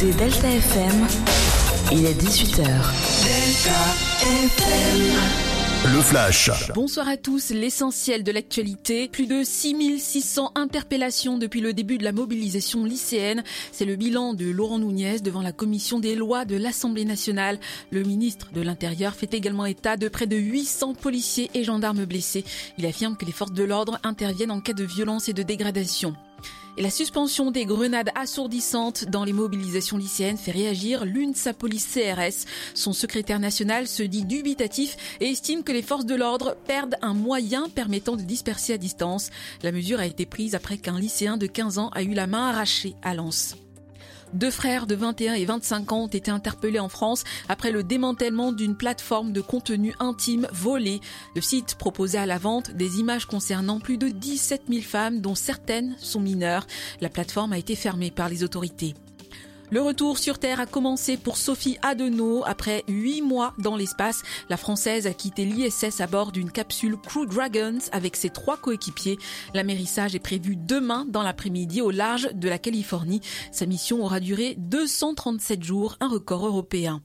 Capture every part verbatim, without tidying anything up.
écoutez Delta F M, il est dix-huit heures. Delta F M. Le Flash. Bonsoir à tous, l'essentiel de l'actualité. Plus de six mille six cents interpellations depuis le début de la mobilisation lycéenne. C'est le bilan de Laurent Nunez devant la commission des lois de l'Assemblée nationale. Le ministre de l'Intérieur fait également état de près de huit cents policiers et gendarmes blessés. Il affirme que les forces de l'ordre interviennent en cas de violence et de dégradation. Et la suspension des grenades assourdissantes dans les mobilisations lycéennes fait réagir l'UNSA Police C R S. Son secrétaire national se dit dubitatif et estime que les forces de l'ordre perdent un moyen permettant de disperser à distance. La mesure a été prise après qu'un lycéen de quinze ans a eu la main arrachée à Lens. Deux frères de vingt et un et vingt-cinq ans ont été interpellés en France après le démantèlement d'une plateforme de contenu intime volée. Le site proposait à la vente des images concernant plus de dix-sept mille femmes, dont certaines sont mineures. La plateforme a été fermée par les autorités. Le retour sur Terre a commencé pour Sophie Adenau. Après huit mois dans l'espace, la Française a quitté l'I S S à bord d'une capsule Crew Dragons avec ses trois coéquipiers. L'amérissage est prévu demain dans l'après-midi au large de la Californie. Sa mission aura duré deux cent trente-sept jours, un record européen.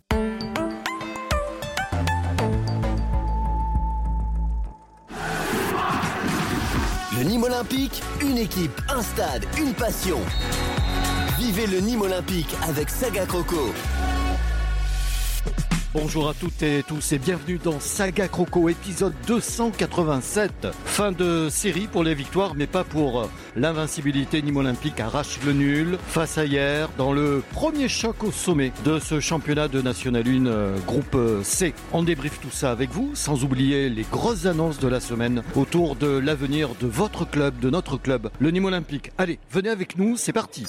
Le Nîmes Olympique, une équipe, un stade, une passion. Vivez le Nîmes Olympique avec Saga Croco. Bonjour à toutes et tous et bienvenue dans Saga Croco, épisode deux cent quatre-vingt-sept. Fin de série pour les victoires, mais pas pour l'invincibilité. Nîmes Olympique arrache le nul face à hier dans le premier choc au sommet de ce championnat de National un euh, groupe C. On débriefe tout ça avec vous, sans oublier les grosses annonces de la semaine autour de l'avenir de votre club, de notre club, le Nîmes Olympique. Allez, venez avec nous, c'est parti.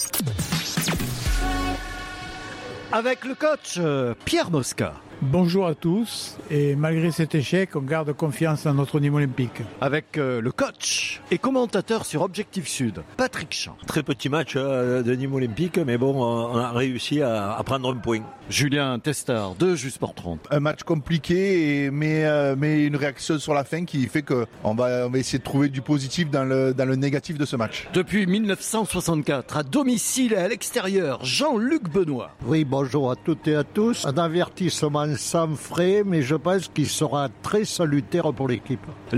Avec le coach euh, Pierre Mosca. Bonjour à tous, et malgré cet échec, on garde confiance dans notre Nîmes Olympique. Avec euh, le coach et commentateur sur Objectif Sud, Patrick Champ. Très petit match euh, de Nîmes Olympique, mais bon, on a réussi à, à prendre un point. Julien Testard de Juste Sport trente. Un match compliqué, et, mais, euh, mais une réaction sur la fin qui fait qu'on va, on va essayer de trouver du positif dans le, dans le négatif de ce match. Depuis dix-neuf cent soixante-quatre, à domicile et à l'extérieur, Jean-Luc Benoît. Oui, bonjour à toutes et à tous. Un avertissement sans frais, mais je pense qu'il sera très salutaire pour l'équipe.